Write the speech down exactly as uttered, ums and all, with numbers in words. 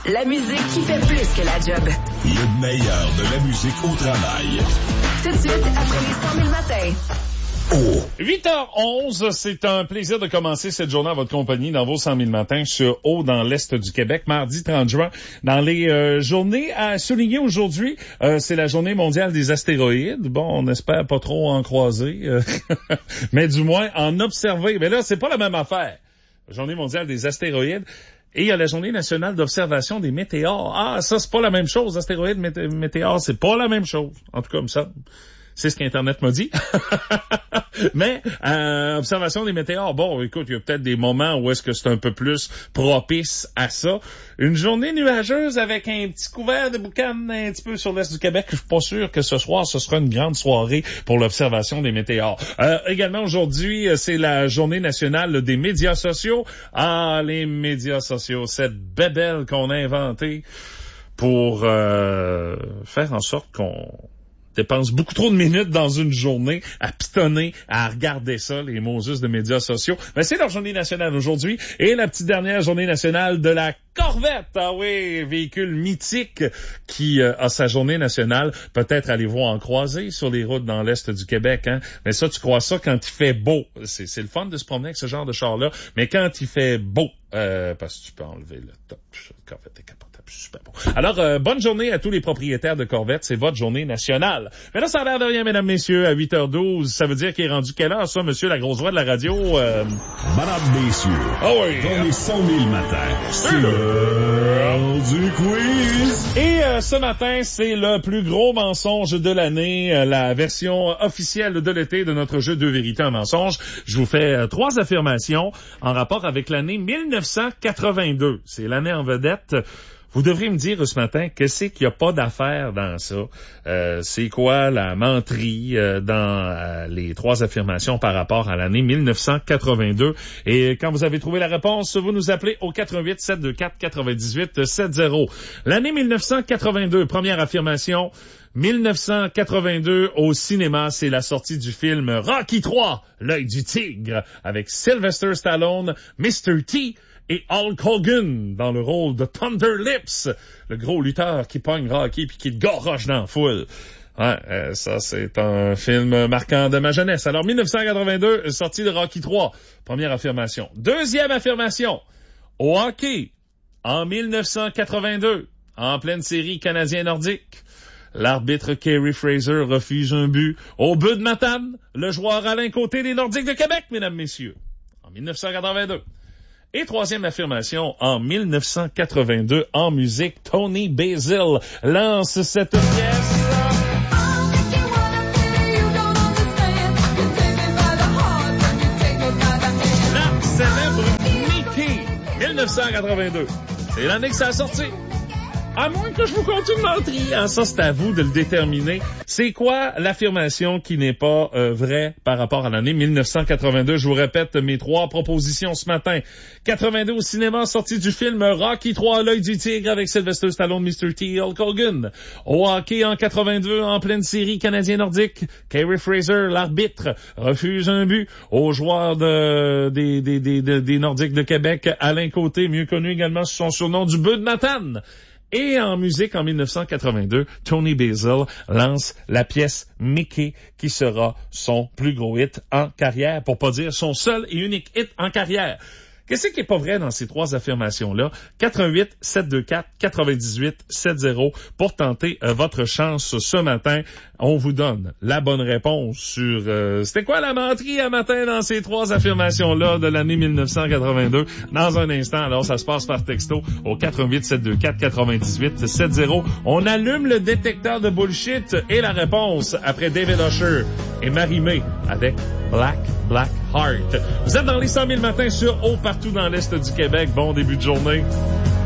La musique qui fait plus que la job. Le meilleur de la musique au travail. Tout de suite, après les cent mille matins. Oh. huit heures onze, c'est un plaisir de commencer cette journée à votre compagnie dans vos cent mille matins sur Haut dans l'Est du Québec, mardi trente juin. Dans les euh, journées à souligner aujourd'hui, euh, c'est la journée mondiale des astéroïdes. Bon, on espère pas trop en croiser, euh, mais du moins en observer. Mais là, c'est pas la même affaire. Journée mondiale des astéroïdes. Et il y a la journée nationale d'observation des météores. Ah, ça, c'est pas la même chose. Astéroïdes, mét- météores, c'est pas la même chose. En tout cas, comme ça. C'est ce qu'Internet m'a dit. Mais, euh, observation des météores, bon, écoute, il y a peut-être des moments où est-ce que c'est un peu plus propice à ça. Une journée nuageuse avec un petit couvert de boucan un petit peu sur l'est du Québec. Je suis pas sûr que ce soir, ce sera une grande soirée pour l'observation des météores. Euh, également, aujourd'hui, c'est la journée nationale des médias sociaux. Ah, les médias sociaux, cette bébelle qu'on a inventée pour euh, faire en sorte qu'on dépense beaucoup trop de minutes dans une journée à pitonner, à regarder ça, les Moses de médias sociaux. Mais c'est leur journée nationale aujourd'hui et la petite dernière journée nationale de la Corvette. Ah oui, véhicule mythique qui euh, a sa journée nationale. Peut-être allez-vous en croiser sur les routes dans l'Est du Québec, hein. Mais ça, tu crois ça quand il fait beau. C'est, c'est le fun de se promener avec ce genre de char-là. Mais quand il fait beau, euh, parce que tu peux enlever le top, Corvette est capable. Super bon. Alors, euh, bonne journée à tous les propriétaires de Corvette. C'est votre journée nationale. Mais là, ça a l'air de rien, mesdames, messieurs, à huit heures douze. Ça veut dire qu'il est rendu quelle heure, ça, monsieur la grosse voix de la radio? Euh... Madame, messieurs, ah oui, dans les cent mille matins, c'est l'heure du quiz. Et euh, ce matin, c'est le plus gros mensonge de l'année, euh, la version officielle de l'été de notre jeu Deux vérités, un mensonge. Je vous fais euh, trois affirmations en rapport avec l'année mille neuf cent quatre-vingt-deux. C'est l'année en vedette. Vous devrez me dire ce matin que c'est qu'il n'y a pas d'affaire dans ça. Euh, c'est quoi la menterie euh, dans euh, les trois affirmations par rapport à l'année mille neuf cent quatre-vingt-deux. Et quand vous avez trouvé la réponse, vous nous appelez au quatre un huit, sept deux quatre, neuf huit sept zéro. L'année mille neuf cent quatre-vingt-deux, première affirmation. mille neuf cent quatre-vingt-deux au cinéma, c'est la sortie du film Rocky trois, l'œil du tigre, avec Sylvester Stallone, mister T, et Hulk Hogan dans le rôle de Thunder Lips, le gros lutteur qui pogne Rocky puis qui le goroche dans la foule. Ouais, euh, ça c'est un film marquant de ma jeunesse. Alors mille neuf cent quatre-vingt-deux, sortie de Rocky trois, première affirmation. Deuxième affirmation, au hockey, en mille neuf cent quatre-vingt-deux, en pleine série canadien-nordique, l'arbitre Kerry Fraser refuse un but au but de Matane, le joueur Alain Côté des Nordiques de Québec, mesdames, messieurs, en mille neuf cent quatre-vingt-deux. Et troisième affirmation, en mille neuf cent quatre-vingt-deux, en musique, Tony Basil lance cette pièce. La célèbre Mickey, mille neuf cent quatre-vingt-deux. C'est l'année que ça a sorti. À moins que je vous conte une menterie. Hein, ça, c'est à vous de le déterminer. C'est quoi l'affirmation qui n'est pas euh, vraie par rapport à l'année mille neuf cent quatre-vingt-deux? Je vous répète mes trois propositions ce matin. quatre-vingt-deux au cinéma, sortie du film Rocky trois, l'œil du tigre avec Sylvester Stallone, mister T, Hulk Hogan. Au hockey en quatre-vingt-deux, en pleine série canadien-nordique, Kerry Fraser, l'arbitre, refuse un but au joueur de, des, des, des, des, des Nordiques de Québec, Alain Côté, mieux connu également sous son surnom du but de Matane. Et en musique, en mille neuf cent quatre-vingt-deux, Tony Basil lance la pièce Mickey, qui sera son plus gros hit en carrière, pour pas dire son seul et unique hit en carrière. Qu'est-ce qui est pas vrai dans ces trois affirmations-là? quatre un huit, sept deux quatre, neuf huit sept zéro pour tenter euh, votre chance ce matin. On vous donne la bonne réponse sur... Euh, c'était quoi la menterie à matin dans ces trois affirmations-là de l'année mille neuf cent quatre-vingt-deux? Dans un instant, alors ça se passe par texto au quatre un huit, sept deux quatre, neuf huit sept zéro. On allume le détecteur de bullshit et la réponse après David Usher et Marie-Mé avec Black Black Heart. Vous êtes dans les cent mille matins sur Haut partout dans l'Est du Québec. Bon début de journée.